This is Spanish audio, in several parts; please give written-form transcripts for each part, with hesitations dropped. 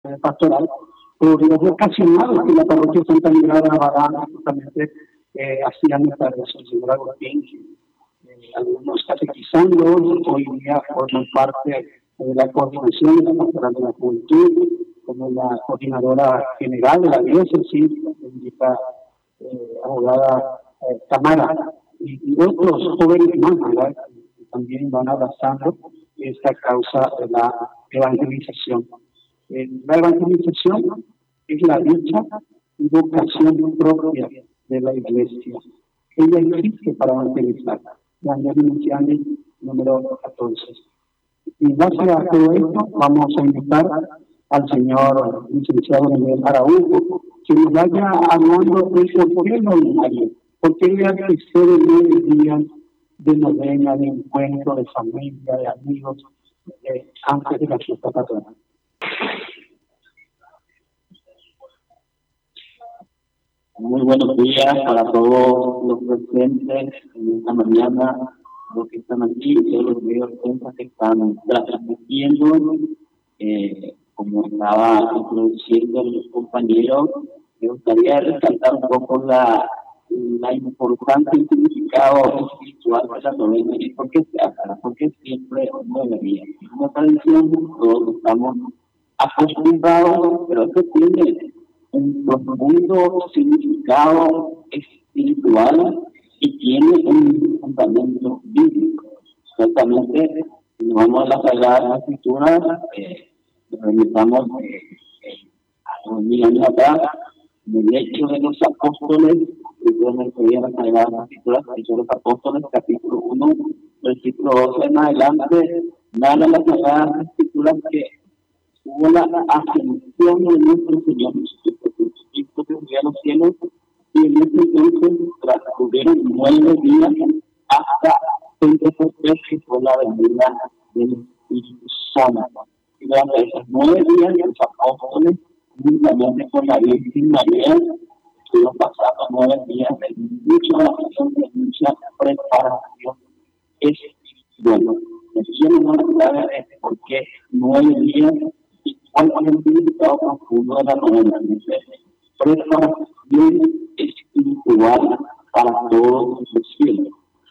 pastoral, por los ocasionados que la parroquia Santa Librada de Badana justamente hacían esta relación señor Agustín, algunos catequizando, hoy día forman parte de la coordinación de la pastoral de la juventud, como la coordinadora general de la diócesis, la bendita abogada Tamara, y otros jóvenes más, ¿verdad?, que también van abrazando esta causa de la evangelización. La evangelización es la dicha y vocación propia de la Iglesia. Ella existe para evangelizar. Daniel Luciani, número 14. Y gracias a todo esto, vamos a invitar al señor licenciado Miguel Araújo, que nos vaya hablando de por qué el novenario, por qué le antecede 9 días de novena, de encuentro, de familia, de amigos, antes de la fiesta patronal. Muy buenos días para todos los presentes en esta mañana, los que están aquí, todos los medios de prensa que están transmitiendo. Como estaba introduciendo los compañeros, me gustaría resaltar un poco la importancia y significado espiritual de la novena y por qué se hace, porque siempre no debería. Es una tradición, todos estamos acostumbrados, pero esto tiene un profundo significado espiritual y tiene un fundamento bíblico. Exactamente, si nos vamos a las Sagradas Escrituras, nos remontamos a unos 1000 años atrás, en el hecho de los apóstoles, que Dios me pedía las Sagradas Escrituras, Hechos de los Apóstoles, capítulo 1, versículo 12 en adelante, nada las Sagradas Escrituras que hubo la ascensión de nuestro Señor Jesucristo que subía a los cielos, y en ese entonces transcurrieron 9 días hasta Pentecostés, que fue la venida del Espíritu Santo. Y durante esos 9 días, los apóstoles, juntamente con la Virgen María, estuvieron pasando 9 días de mucha oración, de mucha preparación espiritual. Decíamos una clave de por qué 9 días y cuál es el significado profundo de la novena. Preparación espiritual para todos los cielos.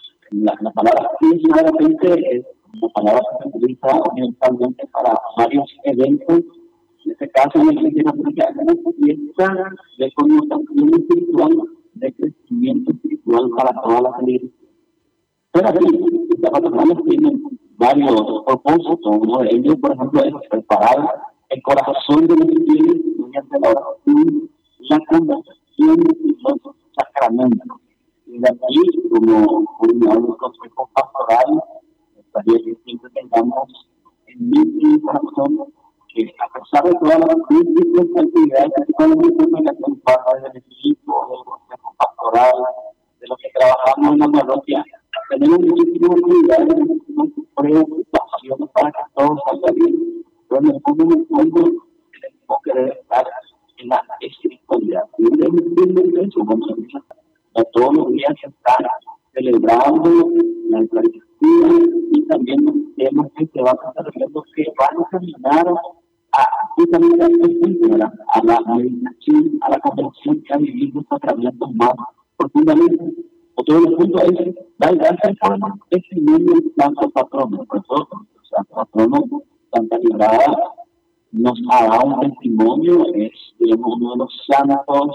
La palabra sinceramente es una palabra que se utiliza universalmente para varios eventos. En este caso, en la Iglesia Católica, es una fiesta de connotación espiritual, de crecimiento espiritual para todas las iglesias. Pero aquí, estas patronales tienen varios propósitos. Uno de ellos, por ejemplo, es preparar el corazón de los fieles mediante la oración, la conversación y los sacramentos. Y de aquí, como coordinador del Consejo Pastoral, estaría que siempre tengamos en mente y corazón que, a pesar de todas las múltiples actividades que se pueden hacer del equipo, del Consejo Pastoral, de lo que trabajamos en la parroquia, tenemos muchísimas actividades, muchísimas preocupaciones para que todo salga bien. Pero en el fondo el enfoque debe estar en la espiritualidad. Y de eso, como se dice, todos los días se están celebrando la Eucaristía y también los temas que se van a desarrollar, que van a caminar justamente a la meditación, a la comprensión que ha vivido los sacramentos más profundamente. Otro punto es dar gracias por el testimonio del Santo Patrono. Por eso, el Santo Patrono, Santa Librada, nos ha dado un testimonio, es, digamos, uno de los santos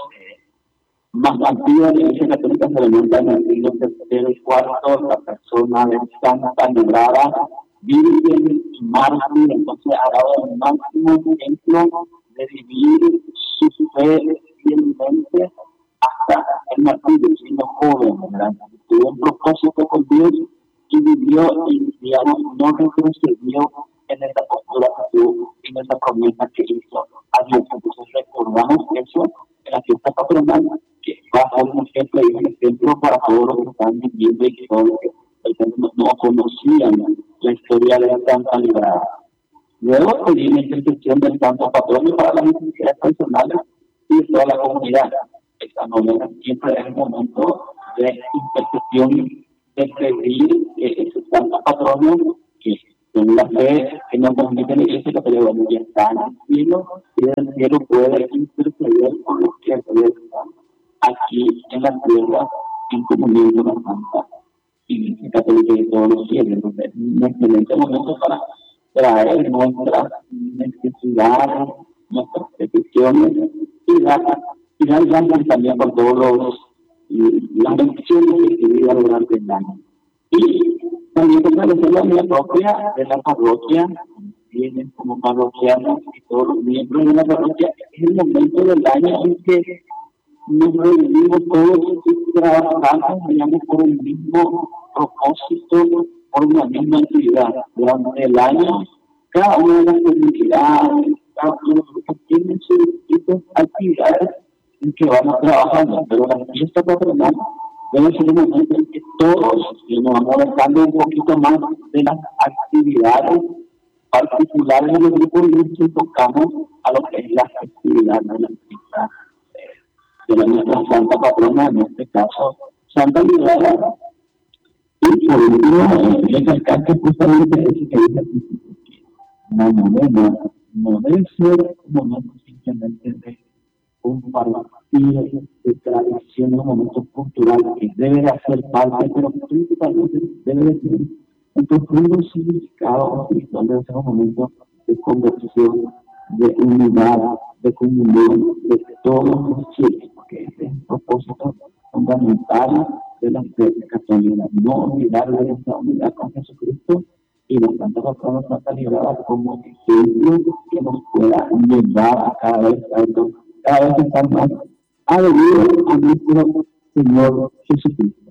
más antiguos de la Iglesia Católica, se remonta en el siglo III y IV, la persona de Santa Librada, virgen y mártir, entonces ha dado el máximo ejemplo de vivir su fe fielmente hasta el martirio, siendo joven, ¿verdad? Tuvo un propósito con Dios y vivió y, digamos, no retrocedió en esa postura que tuvo, en esa promesa que hizo a Dios. Entonces recordamos eso en la fiesta patronal, que va a ser un ejemplo y un ejemplo para todos los que están viviendo y que todos los que no conocían la historia de la Santa Librada. Luego viene la intercesión del Santo Patrono para las necesidades personales y de toda la comunidad. Esta novena siempre es un momento de intercesión, de pedir que ese Santo Patrono, que Con la fe que nos transmite la Iglesia Católica, ya está en el cielo, y el cielo puede interceder con los que están aquí en la tierra, en comunión con la Santa Iglesia Católica de todos los cielos. Entonces, un excelente momento para traer nuestras necesidades, nuestras peticiones y dar gracias también por todos las bendiciones que recibidas durante el año. Y también fortalecer la vida propia de la parroquia, tienen como parroquianos y todos los miembros de la parroquia. Es el momento del año en que nos reunimos todos y trabajamos, digamos, por un mismo propósito, por una misma actividad. Durante el año, cada una de las comunidades, cada uno de los grupos tienen sus distintas actividades en que vamos trabajando, pero la fiesta patronal debe ser un momento en que todos nos vamos dejando un poquito más de las actividades particulares de los grupos y nos enfocamos a lo que es la festividad de la fiesta de nuestra santa patrona, en este caso Santa Librada. Y por último, recalcar que justamente eso que dice la novena no debe ser un momento simplemente de compartir, de tradición, un momento cultural que debe de hacer parte, pero principalmente debe de ser un profundo significado espiritual, debe ser un momento de conversión, de unidad, de comunión de todos los chicos, porque este es el propósito fundamental de la fe católica, no olvidar de esa unidad con Jesucristo y la Santa Patrona Santa Librada como ejemplo que nos pueda llevar a cada vez estar más adheridos a nuestro Señor Jesucristo.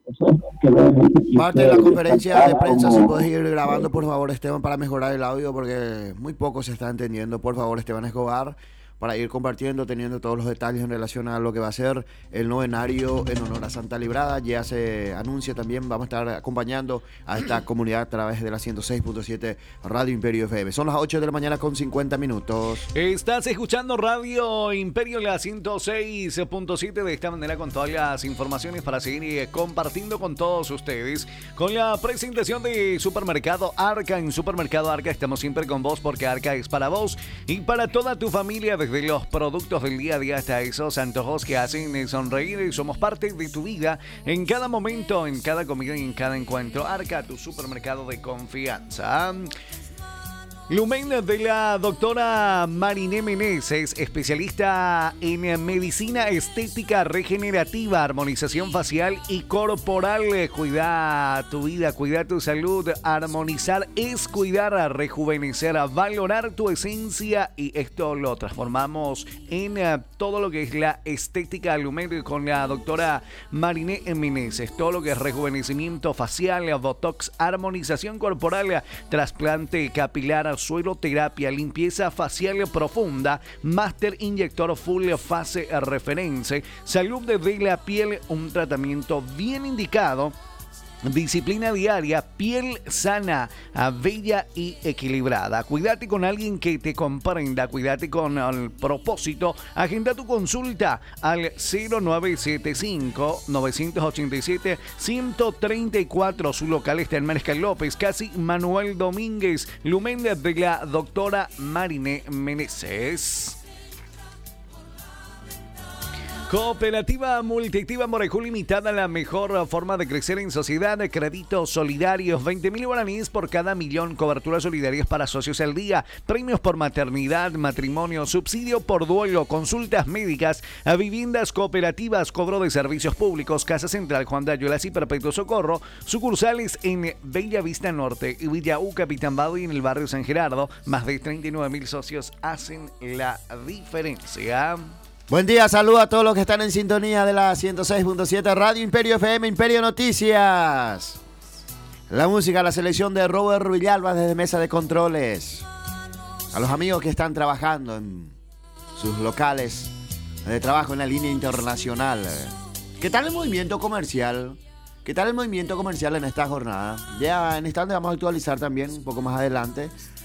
Parte de la conferencia de prensa, si puedes ir grabando, por favor, Esteban, para mejorar el audio, porque muy poco se está entendiendo. Por favor, Esteban Escobar, para ir compartiendo, teniendo todos los detalles en relación a lo que va a ser el novenario en honor a Santa Librada. Ya se anuncia también, vamos a estar acompañando a esta comunidad a través de la 106.7 Radio Imperio FM. Son las 8 de la mañana con 50 minutos. Estás escuchando Radio Imperio, la 106.7, de esta manera con todas las informaciones para seguir compartiendo con todos ustedes. Con la presentación de Supermercado Arca. En Supermercado Arca estamos siempre con vos, porque Arca es para vos y para toda tu familia. Desde los productos del día a día hasta esos antojos que hacen sonreír, y somos parte de tu vida en cada momento, en cada comida y en cada encuentro. Arca, tu supermercado de confianza. Lumen de la doctora Mariné Meneses, especialista en medicina estética regenerativa, armonización facial y corporal. Cuida tu vida, cuida tu salud. Armonizar es cuidar, a rejuvenecer, a valorar tu esencia, y esto lo transformamos en todo lo que es la estética Lumen con la doctora Mariné Meneses. Todo lo que es rejuvenecimiento facial, botox, armonización corporal, trasplante capilar, sueroterapia, limpieza facial profunda, máster inyector full fase reference, salud de la piel, un tratamiento bien indicado, disciplina diaria, piel sana, bella y equilibrada. Cuídate con alguien que te comprenda, cuídate con el propósito. Agenda tu consulta al 0975-987-134. Su local está en Mariscal López, casi Manuel Domínguez. Lumen de la doctora Mariné Meneses. Cooperativa Multiactiva Morejú Limitada, la mejor forma de crecer en sociedad. Créditos solidarios, 20.000 guaraníes por cada millón. Coberturas solidarias para socios al día. Premios por maternidad, matrimonio, subsidio por duelo, consultas médicas, a viviendas cooperativas, cobro de servicios públicos. Casa Central Juan de Ayuelas y Perpetuo Socorro. Sucursales en Bella Vista Norte y Villaú, Capitán Bado, y en el barrio San Gerardo. Más de 39.000 socios hacen la diferencia. Buen día, saludos a todos los que están en sintonía de la 106.7 Radio Imperio FM, Imperio Noticias. La música, la selección de Robert Villalba desde Mesa de Controles. A los amigos que están trabajando en sus locales de trabajo en la línea internacional. ¿Qué tal el movimiento comercial? ¿Qué tal el movimiento comercial en esta jornada? Ya en instante vamos a actualizar también un poco más adelante